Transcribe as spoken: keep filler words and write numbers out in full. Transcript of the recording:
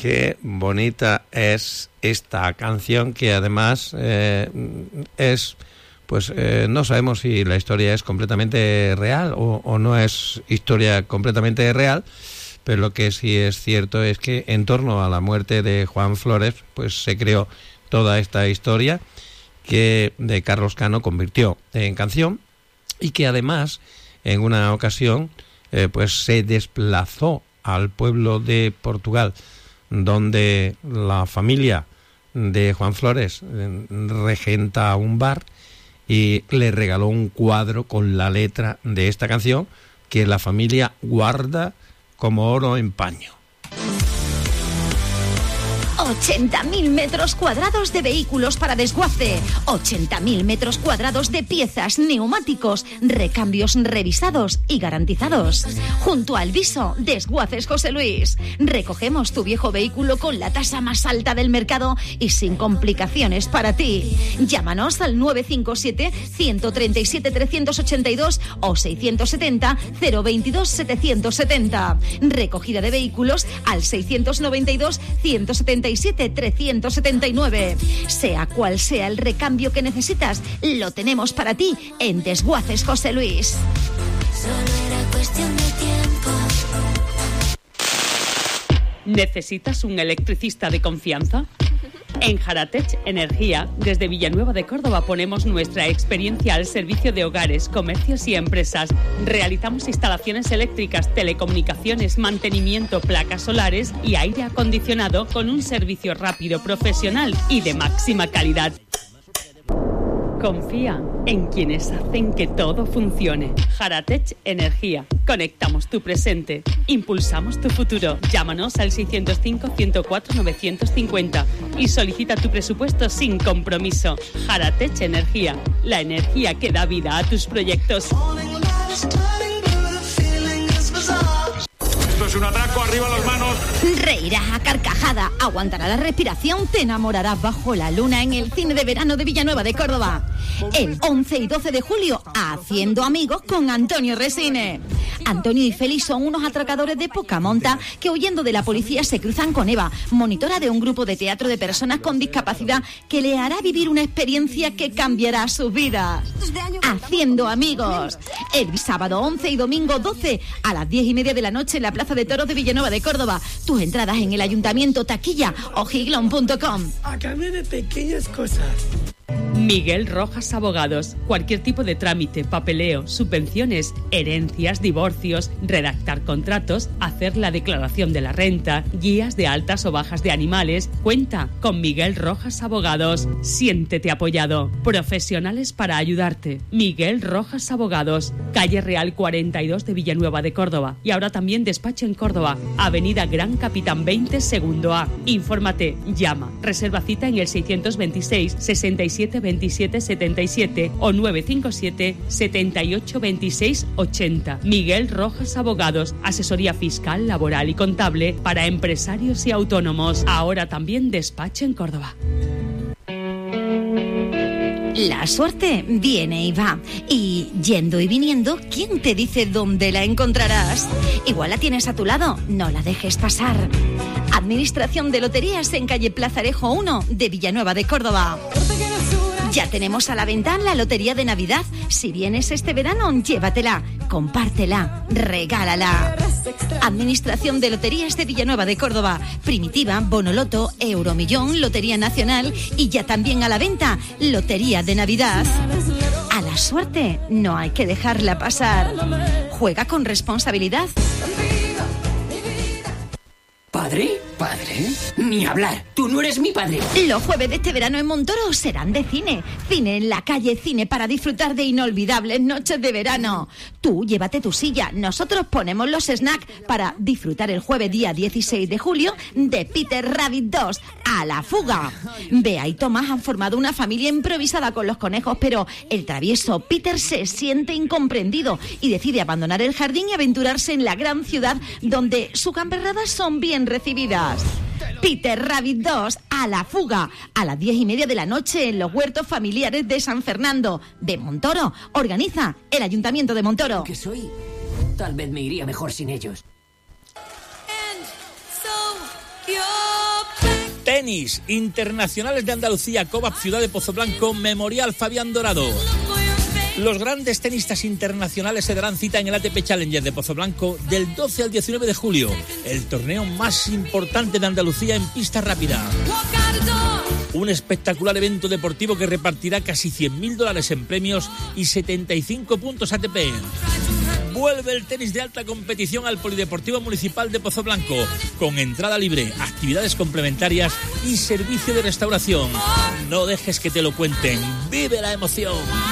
qué bonita es esta canción, que además eh, es, pues eh, no sabemos si la historia es completamente real o, o no es historia completamente real, pero lo que sí es cierto es que en torno a la muerte de Juan Flores, pues se creó toda esta historia que de Carlos Cano convirtió en canción, y que además en una ocasión eh, pues se desplazó al pueblo de Portugal, donde la familia de Juan Flores eh, regenta un bar, y le regaló un cuadro con la letra de esta canción que la familia guarda como oro en paño. ochenta mil metros cuadrados de vehículos para desguace, ochenta mil metros cuadrados de piezas, neumáticos, recambios revisados y garantizados. Junto al Viso, Desguaces José Luis. Recogemos tu viejo vehículo con la tasa más alta del mercado y sin complicaciones para ti. Llámanos al nueve cinco siete, uno tres siete, tres ocho dos o seiscientos setenta, cero veintidós, setecientos setenta. Recogida de vehículos al seiscientos noventa y dos, ciento setenta y siete, trescientos setenta y nueve. Sea cual sea el recambio que necesitas, lo tenemos para ti en Desguaces José Luis. Solo era cuestión de tiempo. ¿Necesitas un electricista de confianza? En Jaratech Energía, desde Villanueva de Córdoba, ponemos nuestra experiencia al servicio de hogares, comercios y empresas. Realizamos instalaciones eléctricas, telecomunicaciones, mantenimiento, placas solares y aire acondicionado con un servicio rápido, profesional y de máxima calidad. Confía en quienes hacen que todo funcione. Jaratech Energía. Conectamos tu presente. Impulsamos tu futuro. Llámanos al seiscientos cinco, ciento cuatro, novecientos cincuenta y solicita tu presupuesto sin compromiso. Jaratech Energía. La energía que da vida a tus proyectos. Esto es un atraco, arriba las manos. Reirás a carcajada, aguantará la respiración, te enamorarás bajo la luna en el cine de verano de Villanueva de Córdoba. El once y doce de julio, Haciendo Amigos con Antonio Resine. Antonio y Félix son unos atracadores de poca monta que, huyendo de la policía, se cruzan con Eva, monitora de un grupo de teatro de personas con discapacidad que le hará vivir una experiencia que cambiará sus vidas. Haciendo Amigos. El sábado once y domingo doce a las diez y media de la noche en la Plaza de Toros de Villanueva de Córdoba. Tus entradas en el Ayuntamiento, taquilla o giglon punto com. A cambio de pequeñas cosas. Miguel Rojas Abogados. Cualquier tipo de trámite, papeleo, subvenciones, herencias, divorcios, redactar contratos, hacer la declaración de la renta, guías de altas o bajas de animales. Cuenta con Miguel Rojas Abogados. Siéntete apoyado. Profesionales para ayudarte. Miguel Rojas Abogados. Calle Real cuarenta y dos de Villanueva de Córdoba. Y ahora también despacho en Córdoba. Avenida Gran Capitán veinte, segundo A. Infórmate, llama, reserva cita en el seiscientos veintiséis, sesenta y siete, veintisiete, setenta y siete o nueve cinco siete, setenta y ocho, veintiséis, ochenta. Miguel Rojas Abogados, asesoría fiscal, laboral y contable para empresarios y autónomos. Ahora también despacho en Córdoba. La suerte viene y va, y yendo y viniendo, ¿quién te dice dónde la encontrarás? Igual la tienes a tu lado, no la dejes pasar. Administración de Loterías en calle Plazarejo uno de Villanueva de Córdoba. Ya tenemos a la venta la lotería de Navidad. Si vienes este verano, llévatela, compártela, regálala. Administración de Loterías de Villanueva de Córdoba. Primitiva, Bonoloto, Euromillón, Lotería Nacional y ya también a la venta Lotería de Navidad. A la suerte no hay que dejarla pasar. Juega con responsabilidad. ¿Padre? ¿Padre? Ni hablar. Tú no eres mi padre. Los jueves de este verano en Montoro serán de cine. Cine en la calle, cine para disfrutar de inolvidables noches de verano. Tú llévate tu silla. Nosotros ponemos los snacks para disfrutar el jueves día dieciséis de julio de Peter Rabbit dos, A la fuga. Bea y Tomás han formado una familia improvisada con los conejos, pero el travieso Peter se siente incomprendido y decide abandonar el jardín y aventurarse en la gran ciudad donde sus gamberradas son bien recibidas. Peter Rabbit dos, A la fuga, a las diez y media de la noche en los huertos familiares de San Fernando de Montoro. Organiza el Ayuntamiento de Montoro. Que soy, tal vez me iría mejor sin ellos. And so you're Tenis, Internacionales de Andalucía, Cobap, Ciudad de Pozoblanco, Memorial Fabián Dorado. Los grandes tenistas internacionales se darán cita en el A T P Challenger de Pozoblanco del doce al diecinueve de julio, el torneo más importante de Andalucía en pista rápida. Un espectacular evento deportivo que repartirá casi cien mil dólares en premios y setenta y cinco puntos A T P. Vuelve el tenis de alta competición al Polideportivo Municipal de Pozoblanco, con entrada libre, actividades complementarias y servicio de restauración. No dejes que te lo cuenten, vive la emoción.